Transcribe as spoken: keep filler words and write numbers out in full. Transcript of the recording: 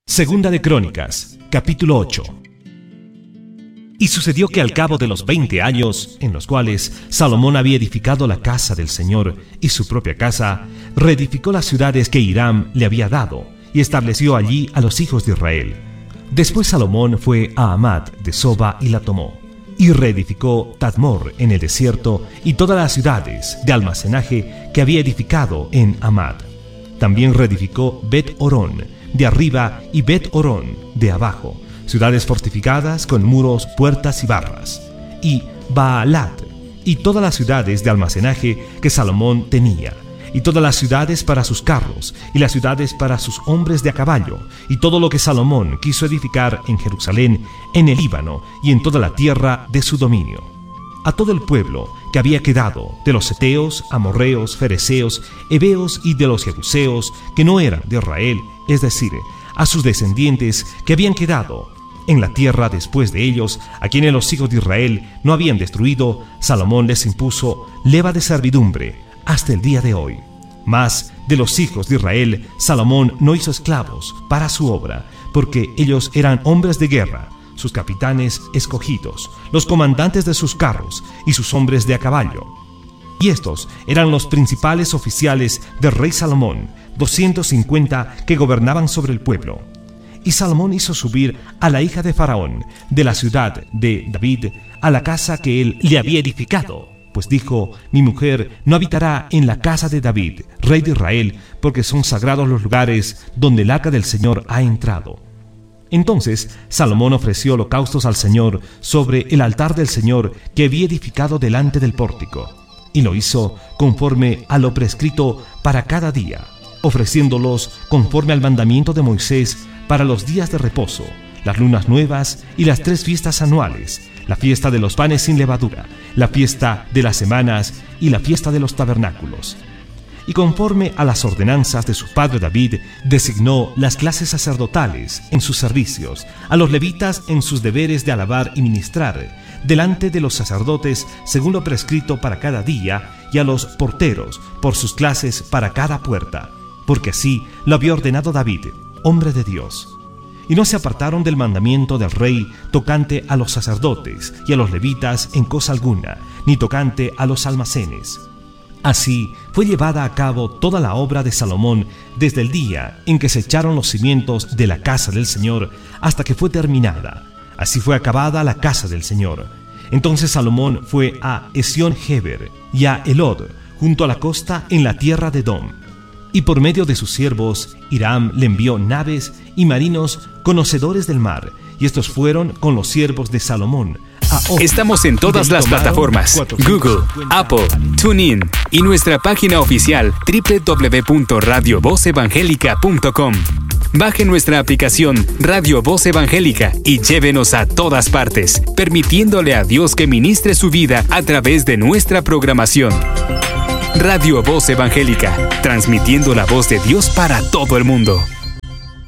Segunda de Crónicas, capítulo ocho. Y sucedió que al cabo de los veinte años, en los cuales Salomón había edificado la casa del Señor y su propia casa, reedificó las ciudades que Hiram le había dado, y estableció allí a los hijos de Israel. Después Salomón fue a Hamat de Soba y la tomó, y reedificó Tadmor en el desierto y todas las ciudades de almacenaje que había edificado en Hamat. También reedificó Bet-Horón de arriba y Bet-Horón de abajo, ciudades fortificadas con muros, puertas y barras, y Baalat, y todas las ciudades de almacenaje que Salomón tenía, y todas las ciudades para sus carros, y las ciudades para sus hombres de a caballo, y todo lo que Salomón quiso edificar en Jerusalén, en el Líbano, y en toda la tierra de su dominio. A todo el pueblo que había quedado, de los heteos, amorreos, fereceos, heveos y de los jebuseos, que no eran de Israel, es decir, a sus descendientes que habían quedado en la tierra después de ellos, a quienes los hijos de Israel no habían destruido, Salomón les impuso leva de servidumbre hasta el día de hoy. Mas de los hijos de Israel, Salomón no hizo esclavos para su obra, porque ellos eran hombres de guerra, sus capitanes escogidos, los comandantes de sus carros y sus hombres de a caballo. Y estos eran los principales oficiales del rey Salomón, doscientos cincuenta que gobernaban sobre el pueblo. Y Salomón hizo subir a la hija de Faraón de la ciudad de David a la casa que él le había edificado, pues dijo: mi mujer no habitará en la casa de David, rey de Israel, porque son sagrados los lugares donde el arca del Señor ha entrado. Entonces Salomón ofreció holocaustos al Señor sobre el altar del Señor que había edificado delante del pórtico, y lo hizo conforme a lo prescrito para cada día, ofreciéndolos conforme al mandamiento de Moisés para los días de reposo, las lunas nuevas y las tres fiestas anuales, la fiesta de los panes sin levadura, la fiesta de las semanas y la fiesta de los tabernáculos. Y conforme a las ordenanzas de su padre David, designó las clases sacerdotales en sus servicios, a los levitas en sus deberes de alabar y ministrar delante de los sacerdotes según lo prescrito para cada día, y a los porteros por sus clases para cada puerta, porque así lo había ordenado David, hombre de Dios. Y no se apartaron del mandamiento del rey tocante a los sacerdotes y a los levitas en cosa alguna, ni tocante a los almacenes. Así fue llevada a cabo toda la obra de Salomón desde el día en que se echaron los cimientos de la casa del Señor hasta que fue terminada. Así fue acabada la casa del Señor. Entonces Salomón fue a Esión-Geber y a Elod, junto a la costa en la tierra de Edom. Y por medio de sus siervos, Hiram le envió naves y marinos conocedores del mar, y estos fueron con los siervos de Salomón. Estamos en todas las plataformas: Google, Apple, TuneIn y nuestra página oficial doble u doble u doble u punto radio voz evangélica punto com. Baje nuestra aplicación Radio Voz Evangélica y llévenos a todas partes, permitiéndole a Dios que ministre su vida a través de nuestra programación. Radio Voz Evangélica, transmitiendo la voz de Dios para todo el mundo.